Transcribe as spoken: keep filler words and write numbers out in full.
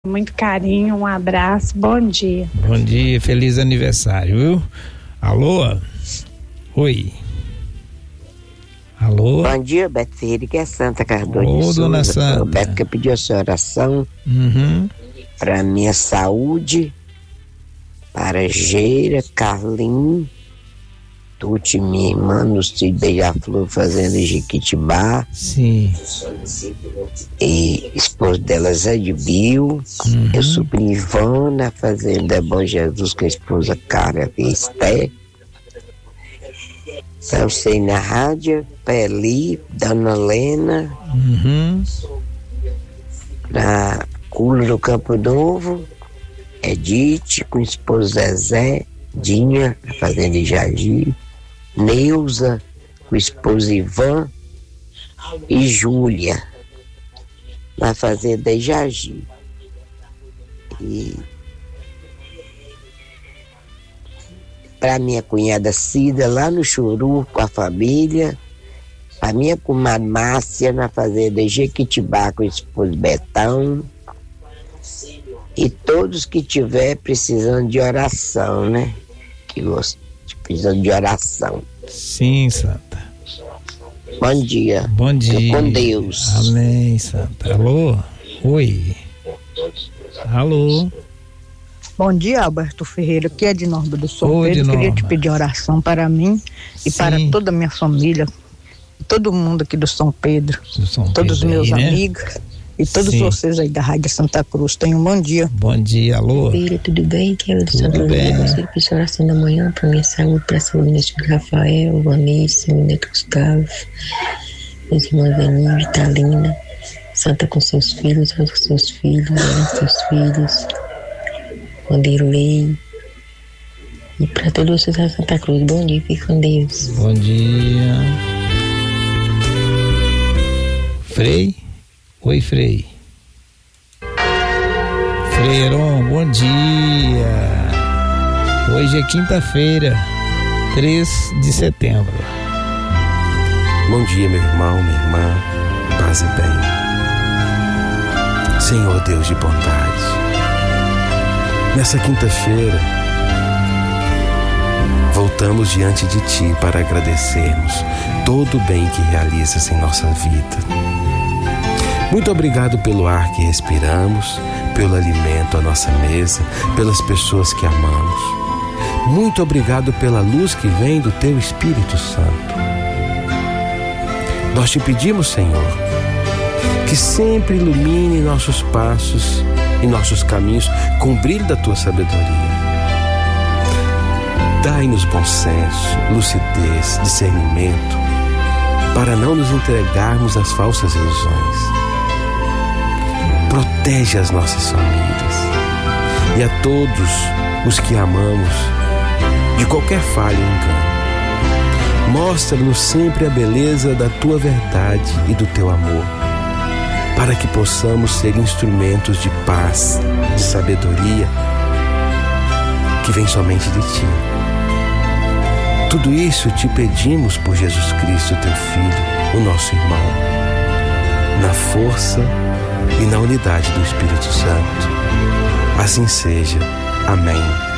Muito carinho, um abraço, bom dia. Bom dia, feliz aniversário, viu? Alô? Oi. Alô? Bom dia, Beto Ferreira, que é Santa Cardoso Ô, de Souza. dona Santa. O Beto que pediu a sua oração Uhum. para minha saúde, para Geira, Carlinhos, Tuti, minha irmã, no Cid Beija-Flor, fazenda Jequitibá. Sim. E esposo dela, Zé de Bio. Uhum. Eu sobrinho Ivan, na fazenda Bom Jesus, com a esposa Cara e Esté. Pra você na rádio, Peli, Dona Lena. Uhum. Pra Culo do Campo Novo, Edith, com o esposo Zezé, Dinha, na fazenda de Jardim, Neuza, com o esposo Ivan, e Júlia, na fazenda de Jardim. E para minha cunhada Cida, lá no Churu, com a família, a minha comadre Márcia, na fazenda de Jequitibá, com o esposo Betão, e todos que tiver precisando de oração, né? Que gostam, precisando de oração. Sim, Santa. Bom dia. Bom dia. Fica com Deus. Amém, Santa. Alô? Oi. Alô? Bom dia, Alberto Ferreira, que é de Norma do São Oi, Pedro. de Queria Norma. te pedir oração para mim e Sim. para toda a minha família, todo mundo aqui do São Pedro, Do São todos os Pedro meus aí, né? amigos e todos Sim. vocês aí da Rádio Santa Cruz. Tenham um bom dia. Bom dia, alô? Filha, tudo bem? Que é o do Tudo Santo bem. André. Gostaria de pedir oração da manhã para minha saúde, para a saúde do meu filho Rafael, Vanessa, meu neto Gustavo, meus irmãos Denise, Vitalina, Santa com seus filhos, Santa com seus filhos, Ana com seus filhos, Wanderlei, e para todos vocês da Santa Cruz. Bom dia, fique com Deus. Bom dia. Frei? Oi, Frei. Freiron, bom dia. Hoje é quinta-feira, três de setembro. Bom dia, meu irmão, minha irmã, paz e bem. Senhor Deus de bondade, nessa quinta-feira, voltamos diante de Ti para agradecermos todo o bem que realizas em nossa vida. Muito obrigado pelo ar que respiramos, pelo alimento à nossa mesa, pelas pessoas que amamos. Muito obrigado pela luz que vem do Teu Espírito Santo. Nós te pedimos, Senhor, que sempre ilumine nossos passos e nossos caminhos com o brilho da Tua sabedoria. Dai-nos bom senso, lucidez, discernimento, para não nos entregarmos às falsas ilusões. Protege as nossas famílias e a todos os que amamos de qualquer falha ou engano. Mostra-nos sempre a beleza da Tua verdade e do Teu amor, para que possamos ser instrumentos de paz, de sabedoria, que vem somente de Ti. Tudo isso te pedimos por Jesus Cristo, Teu Filho, o nosso irmão, na força e na unidade do Espírito Santo. Assim seja. Amém.